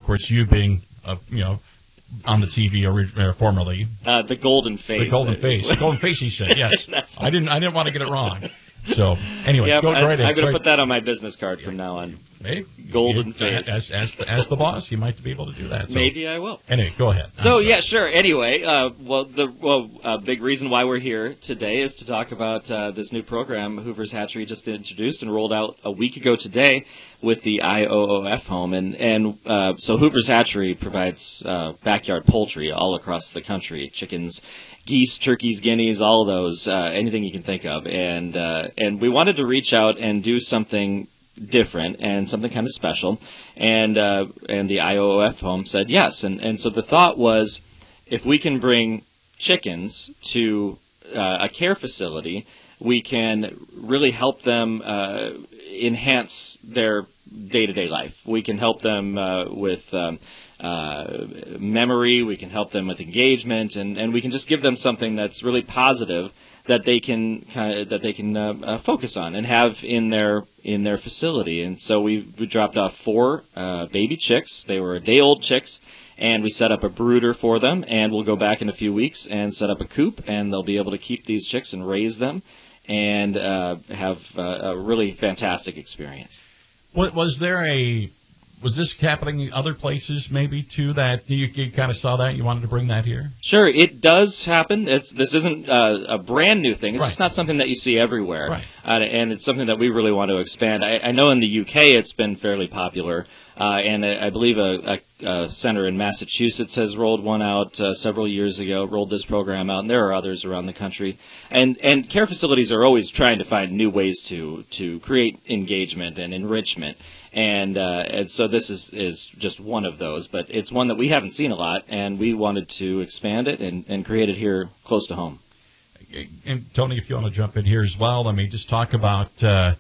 course, you being, on the TV formerly. The golden face. The golden face. The golden face, he said, yes. I didn't want to get it wrong. So, anyway, yeah, go right in. I'm going to put that on my business card from now on. Maybe. Golden face. As the boss, you might be able to do that. So. Maybe I will. Anyway, go ahead. Yeah, sure. Anyway, big reason why we're here today is to talk about this new program Hoover's Hatchery just introduced and rolled out a week ago today with the IOOF home. So Hoover's Hatchery provides backyard poultry all across the country, chickens, geese, turkeys, guineas, all of those, anything you can think of. And we wanted to reach out and do something different and something kind of special, and the IOOF home said yes, and so the thought was, if we can bring chickens to a care facility, we can really help them enhance their day-to-day life. We can help them with memory, we can help them with engagement, and we can just give them something that's really positive that they can focus on and have in their facility. And so we dropped off 4 baby chicks. They were a day-old chicks, and we set up a brooder for them. And we'll go back in a few weeks and set up a coop, and they'll be able to keep these chicks and raise them and have a really fantastic experience. Was this happening in other places maybe too, that you kind of saw that you wanted to bring that here? Sure, it does happen. This isn't a brand new thing. It's right. just not something that you see everywhere. Right. And it's something that we really want to expand. I know in the UK it's been fairly popular, and I believe a center in Massachusetts has rolled one out several years ago, rolled this program out, and there are others around the country. And care facilities are always trying to find new ways to create engagement and enrichment. And so this is just one of those, but it's one that we haven't seen a lot, and we wanted to expand it and create it here close to home. And Tony, if you want to jump in here as well, I mean, just talk about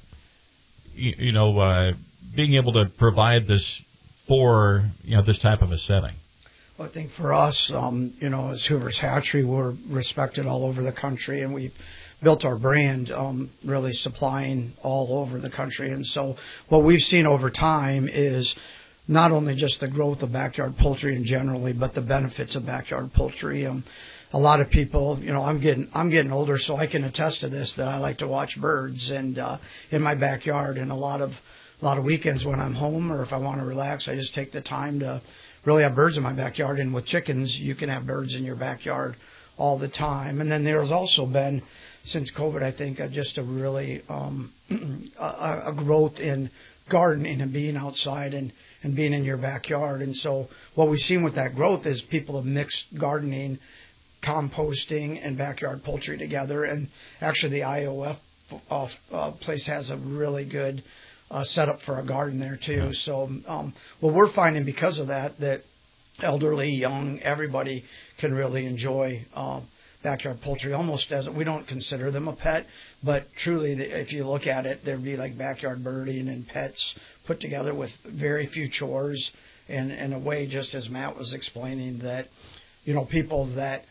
being able to provide this for this type of a setting. Well, I think for us, as Hoover's Hatchery, we're respected all over the country, and we've built our brand really supplying all over the country. And so what we've seen over time is not only just the growth of backyard poultry in generally, but the benefits of backyard poultry. A lot of people, I'm getting older, so I can attest to this, that I like to watch birds and in my backyard. And a lot of weekends when I'm home, or if I want to relax, I just take the time to really have birds in my backyard. And with chickens, you can have birds in your backyard all the time. And then there's also been, since COVID, I think just a really a growth in gardening and being outside and being in your backyard. And so what we've seen with that growth is people have mixed gardening, composting, and backyard poultry together. And actually the IOF place has a really good setup for a garden there too. So what we're finding because of that elderly, young, everybody can really enjoy backyard poultry, almost as we don't consider them a pet, but truly, if you look at it, there'd be like backyard birding and pets put together with very few chores, and in a way, just as Matt was explaining, that people that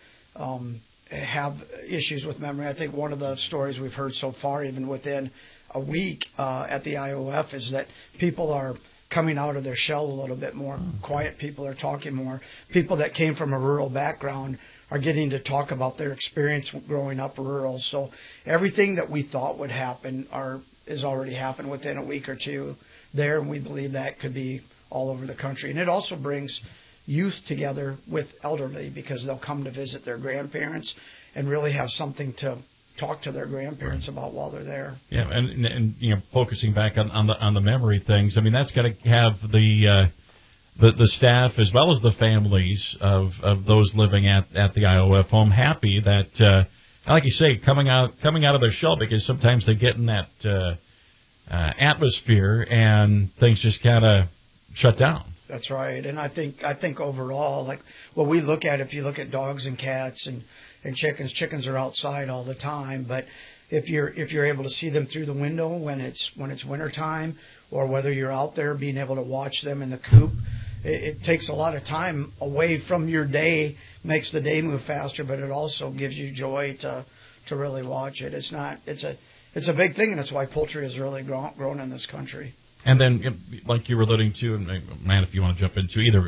have issues with memory. I think one of the stories we've heard so far, even within a week at the IOF, is that people are coming out of their shell a little bit more. Quiet people are talking more. People that came from a rural background are getting to talk about their experience growing up rural. So everything that we thought would happen is already happened within a week or two there, and we believe that could be all over the country. And it also brings youth together with elderly, because they'll come to visit their grandparents and really have something to talk to their grandparents about while they're there. Yeah, and focusing back on the memory things, I mean, that's got to have the staff as well as the families of those living at the IOF home happy that, like you say, coming out of their shell, because sometimes they get in that atmosphere and things just kind of shut down. That's right. And I think overall, like what we look at, if you look at dogs and cats and chickens are outside all the time, but if you're able to see them through the window when it's wintertime, or whether you're out there being able to watch them in the coop, it takes a lot of time away from your day, makes the day move faster, but it also gives you joy to really watch it. It's a big thing, and it's why poultry has really grown in this country. And then, like you were alluding to, and man, if you want to jump into either